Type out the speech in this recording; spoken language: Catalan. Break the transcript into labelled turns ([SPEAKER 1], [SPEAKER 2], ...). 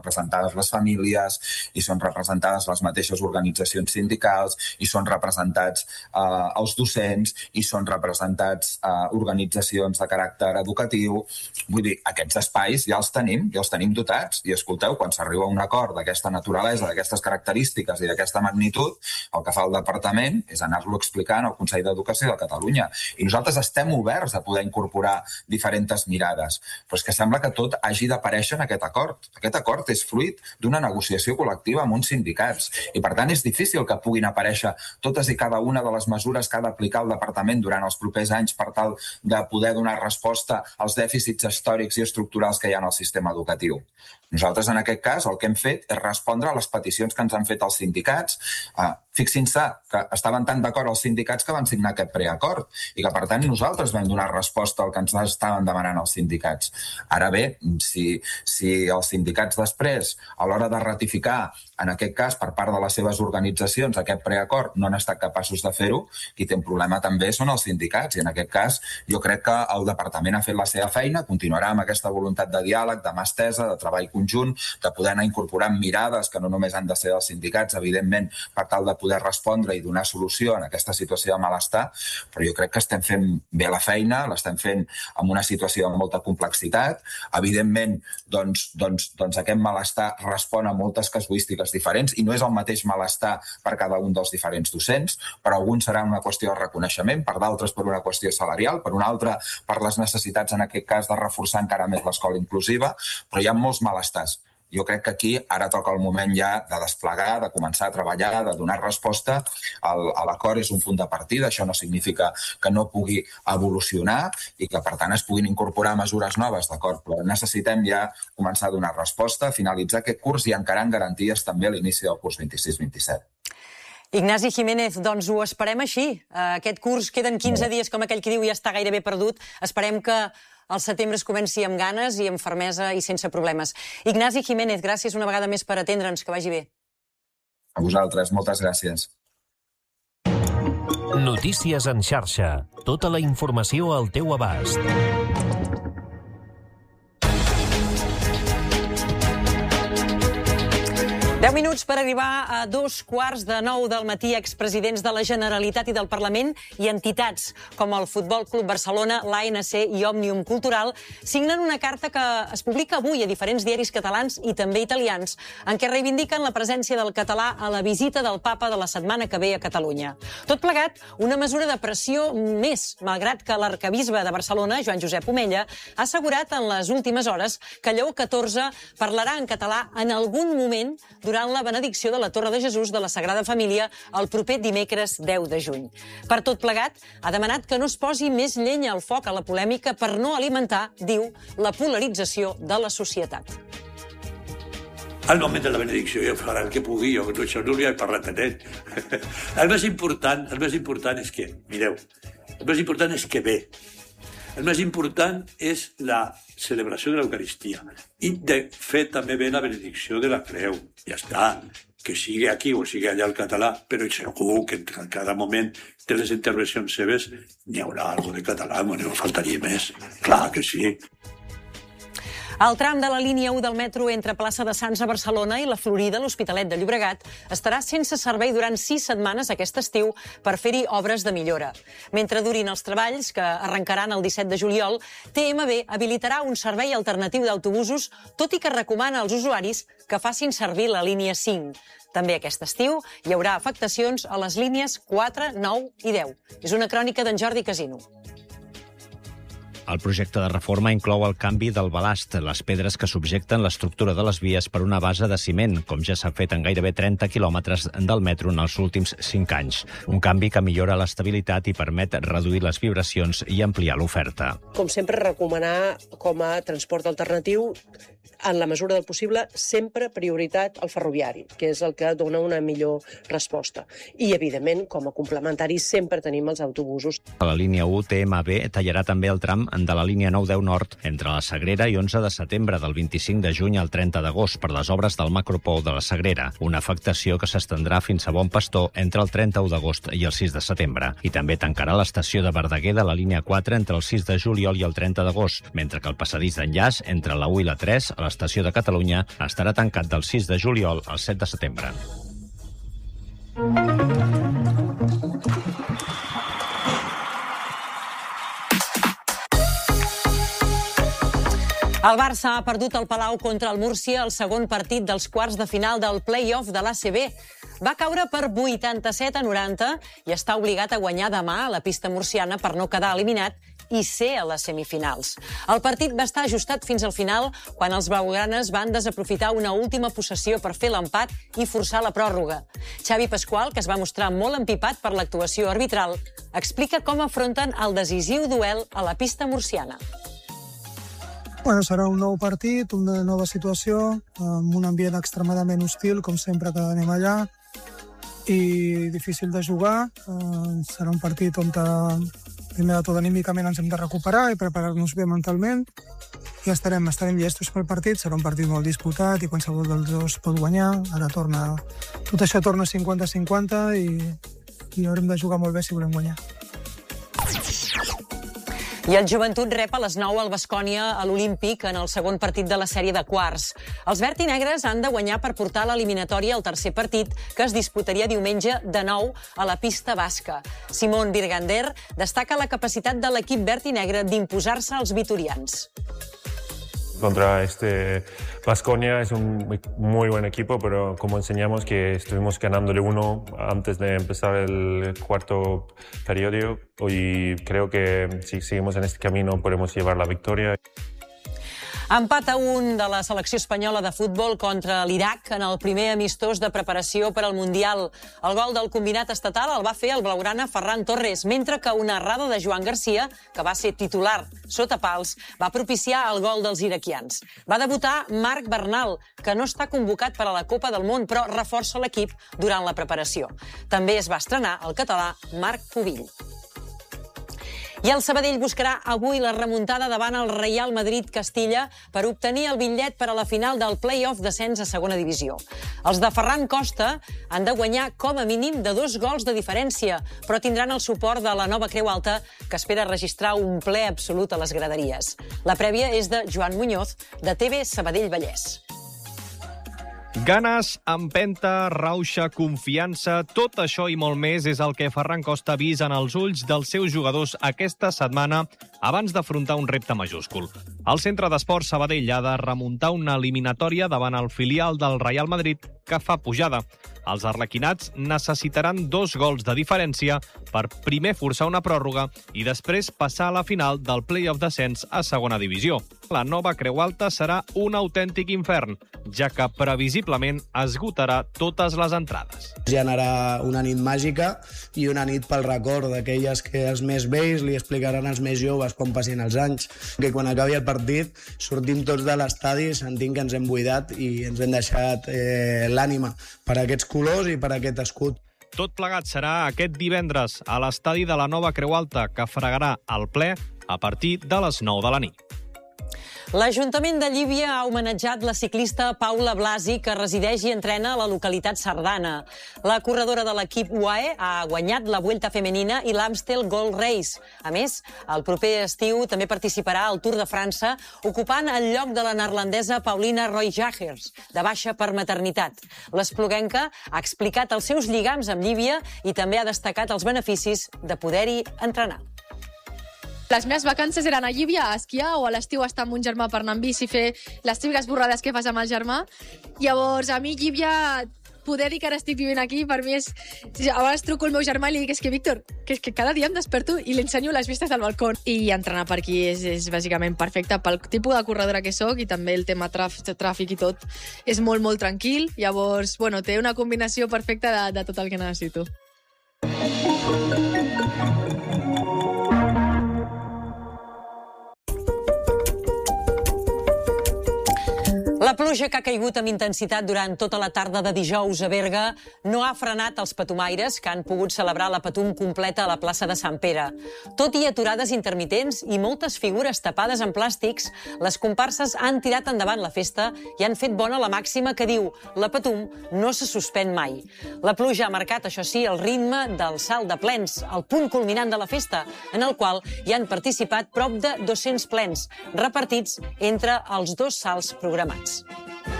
[SPEAKER 1] representades les famílies, hi són representades les mateixes organitzacions sindicals, hi són representats els docents, hi són representats organitzacions de caràcter educatiu. Vull dir, aquests espais ja els tenim dotats. I escolteu, quan s'arriba a un acord d'aquesta naturalesa, d'aquestes característiques i d'aquesta magnitud, el que fa el departament és anar-lo explicant al Consell d'Educació de Catalunya. I nosaltres estem oberts a poder incorporar diferents mirades, però és que sembla que tot hagi d'aparèixer en aquest acord. Aquest acord és fruit d'una negociació col·lectiva amb uns sindicats i, per tant, és difícil que puguin aparèixer totes i cada una de les mesures que ha d'aplicar el departament durant els propers anys per tal de poder donar resposta als dèficits històrics i estructurals que hi ha en el sistema educatiu. Nosaltres, en aquest cas, el que hem fet és respondre a les peticions que ens han fet els sindicats. Fixin-se que estaven tan d'acord els sindicats que van signar aquest preacord i que, per tant, nosaltres vam donar resposta al que ens estaven demanant els sindicats. Ara bé, si els sindicats després, a l'hora de ratificar, en aquest cas, per part de les seves organitzacions, aquest preacord, no han estat capaços de fer-ho, qui té un problema també són els sindicats. I en aquest cas, jo crec que el departament ha fet la seva feina, continuarà amb aquesta voluntat de diàleg, de mà estesa, de treball conjunt, de poder anar incorporant mirades que no només han de ser dels sindicats, evidentment, per tal de poder respondre i donar solució en aquesta situació de malestar, però jo crec que estem fent bé la feina, l'estem fent amb una situació de molta complexitat. Evidentment, doncs aquest malestar respon a moltes casuístiques diferents i no és el mateix malestar per cada un dels diferents docents. Per alguns serà una qüestió de reconeixement, per d'altres per una qüestió salarial, per una altra per les necessitats, en aquest cas, de reforçar encara més l'escola inclusiva, però hi ha molts malestars. Jo crec que aquí ara toca el moment ja de desplegar, de començar a treballar, de donar resposta. L'acord és un punt de partida, això no significa que no pugui evolucionar i que, per tant, es puguin incorporar mesures noves, d'acord, però necessitem ja començar a donar resposta, finalitzar aquest curs i encarar en garanties també a l'inici del curs 26-27.
[SPEAKER 2] Ignasi Jiménez, doncs ho esperem així. Aquest curs queden 15 dies, com aquell que diu, ja està gairebé perdut. Esperem que el setembre es comenci amb ganes i amb fermesa i sense problemes. Ignasi Jiménez, gràcies una vegada més per atendre'ns. Que vagi bé.
[SPEAKER 1] A vosaltres, moltes gràcies.
[SPEAKER 3] Notícies en xarxa. Tota la informació al teu abast.
[SPEAKER 2] 10 minuts per arribar a 8:45 del matí. Expresidents de la Generalitat i del Parlament i entitats com el Futbol Club Barcelona, l'ANC i Òmnium Cultural signen una carta que es publica avui a diferents diaris catalans i també italians, en què reivindiquen la presència del català a la visita del papa de la setmana que ve a Catalunya. Tot plegat, una mesura de pressió més, malgrat que l'arquebisbe de Barcelona, Joan Josep Omella, ha assegurat en les últimes hores que Lleó XIV parlarà en català en algun moment durant la benedicció de la Torre de Jesús de la Sagrada Família el proper dimecres 10 de juny. Per tot plegat, ha demanat que no es posi més llenya al foc a la polèmica per no alimentar, diu, la polarització de la societat.
[SPEAKER 4] Al moment de la benedicció jo faré el que pugui, jo això no li he parlat a ell. El més important és que, mireu, el més important és que ve. El més important és la celebració de l'Eucaristia. I, de fet, també ve la benedicció de la creu. Ja està. Que sigui aquí o sigui allà el català, però segur que en cada moment de les intervencions seves n'hi haurà alguna de català, no faltaria més. Clar que sí.
[SPEAKER 2] El tram de la línia 1 del metro entre Plaça de Sants a Barcelona i la Florida, l'Hospitalet de Llobregat, estarà sense servei durant 6 setmanes aquest estiu per fer-hi obres de millora. Mentre durin els treballs, que arrencaran el 17 de juliol, TMB habilitarà un servei alternatiu d'autobusos, tot i que recomana als usuaris que facin servir la línia 5. També aquest estiu hi haurà afectacions a les línies 4, 9 i 10. És una crònica d'en Jordi Casino.
[SPEAKER 5] El projecte de reforma inclou el canvi del balast, les pedres que subjecten l'estructura de les vies per una base de ciment, com ja s'ha fet en gairebé 30 quilòmetres del metro en els últims 5 anys. Un canvi que millora l'estabilitat i permet reduir les vibracions i ampliar l'oferta.
[SPEAKER 6] Com sempre, recomanar com a transport alternatiu, en la mesura del possible, sempre prioritat al ferroviari, que és el que dona una millor resposta. I, evidentment, com a complementari, sempre tenim els autobusos.
[SPEAKER 5] A la línia 1, TMB tallarà també el tram de la línia 9-10 Nord entre la Sagrera i 11 de setembre, del 25 de juny al 30 d'agost, per les obres del macropou de la Sagrera, una afectació que s'estendrà fins a Bon Pastor entre el 31 d'agost i el 6 de setembre. I també tancarà l'estació de Verdaguer de la línia 4 entre el 6 de juliol i el 30 d'agost, mentre que el passadís d'enllaç entre la 1 i la 3 a l'Estació de Catalunya estarà tancat del 6 de juliol al 7 de setembre.
[SPEAKER 2] El Barça ha perdut el Palau contra el Múrcia el segon partit dels quarts de final del play-off de l'ACB. Va caure per 87-90 i està obligat a guanyar demà a la pista murciana per no quedar eliminat i ser a les semifinals. El partit va estar ajustat fins al final quan els blaugranes van desaprofitar una última possessió per fer l'empat i forçar la pròrroga. Xavi Pasqual, que es va mostrar molt empipat per l'actuació arbitral, explica com afronten el decisiu duel a la pista murciana.
[SPEAKER 7] Bueno, serà un nou partit, una nova situació, amb un ambient extremadament hostil, com sempre que anem allà, i difícil de jugar. Serà un partit on primer de tot anímicament ens hem de recuperar i preparar-nos bé mentalment. I estarem llestos pel partit, serà un partit molt disputat i qualsevol dels dos pot guanyar. Ara tot això torna 50-50 i haurem de jugar molt bé si volem guanyar.
[SPEAKER 2] I el Joventut rep a les 9 al Baskonia a l'Olímpic en el segon partit de la sèrie de quarts. Els verd i negres han de guanyar per portar l'eliminatòria al tercer partit, que es disputaria diumenge de nou a la pista basca. Simón Virgander destaca la capacitat de l'equip verd i negre d'imposar-se als vitorians.
[SPEAKER 8] Contra Baskonia es un muy buen equipo, pero como enseñamos que estuvimos ganándole 1 antes de empezar el cuarto periodo y creo que si seguimos en este camino podemos llevar la victoria.
[SPEAKER 2] Empat a 1 de la selecció espanyola de futbol contra l'Iraq en el primer amistós de preparació per al Mundial. El gol del combinat estatal el va fer el blaugrana Ferran Torres, mentre que una errada de Joan Garcia, que va ser titular sota pals, va propiciar el gol dels iraquians. Va debutar Marc Bernal, que no està convocat per a la Copa del Món, però reforça l'equip durant la preparació. També es va estrenar el català Marc Pubill. I el Sabadell buscarà avui la remuntada davant el Real Madrid-Castilla per obtenir el bitllet per a la final del play-off d'ascens a segona divisió. Els de Ferran Costa han de guanyar com a mínim de 2 gols de diferència, però tindran el suport de la nova Creu Alta, que espera registrar un ple absolut a les graderies. La prèvia és de Joan Muñoz, de TV Sabadell Vallès.
[SPEAKER 9] Ganes, empenta, rauxa, confiança, tot això i molt més és el que Ferran Costa ha vist en els ulls dels seus jugadors aquesta setmana abans d'afrontar un repte majúscul. El Centre d'Esports Sabadell ha de remuntar una eliminatòria davant el filial del Real Madrid que fa pujada. Els arlequinats necessitaran 2 gols de diferència per primer forçar una pròrroga i després passar a la final del play-off d'ascens a segona divisió. La nova Creu Alta serà un autèntic infern, ja que previsiblement esgotarà totes les entrades.
[SPEAKER 10] Generarà una nit màgica i una nit pel record d'aquelles que els més vells li explicaran als més joves quan passin els anys. Que quan acabi el partit sortim tots de l'estadi sentint que ens hem buidat i ens hem deixat l'ànima per aquests colors i per aquest escut.
[SPEAKER 9] Tot plegat serà aquest divendres a l'estadi de la nova Creu Alta, que fregarà el ple a partir de les 9 de la nit.
[SPEAKER 2] L'Ajuntament de Llívia ha homenatjat la ciclista Paula Blasi, que resideix i entrena a la localitat sardana. La corredora de l'equip UAE ha guanyat la Vuelta Femenina i l'Amstel Gold Race. A més, el proper estiu també participarà al Tour de França, ocupant el lloc de la neerlandesa Paulina Roijagers, de baixa per maternitat. L'espluguenca ha explicat els seus lligams amb Llívia i també ha destacat els beneficis de poder-hi entrenar.
[SPEAKER 11] Les meves vacances eren a Llívia a esquiar o a l'estiu estar amb un germà per anar amb bici i fer les típiques borrades que fas amb el germà. Llavors, a mi Llívia, poder dir que ara estic vivint aquí, per mi és... A vegades truco al meu germà i li dic, que Víctor, que cada dia em desperto i li ensenyo les vistes del balcó. I entrenar per aquí és bàsicament perfecte pel tipus de corredora que sóc i també el tema tràfic i tot. És molt, molt tranquil. Llavors, bueno, té una combinació perfecta de tot el que necessito.
[SPEAKER 2] La pluja que ha caigut amb intensitat durant tota la tarda de dijous a Berga no ha frenat els patumaires que han pogut celebrar la Patum completa a la plaça de Sant Pere. Tot i aturades intermitents i moltes figures tapades en plàstics, les comparses han tirat endavant la festa i han fet bona la màxima que diu la Patum no se suspèn mai. La pluja ha marcat, això sí, el ritme del salt de plens, el punt culminant de la festa, en el qual hi han participat prop de 200 plens, repartits entre els dos salts programats.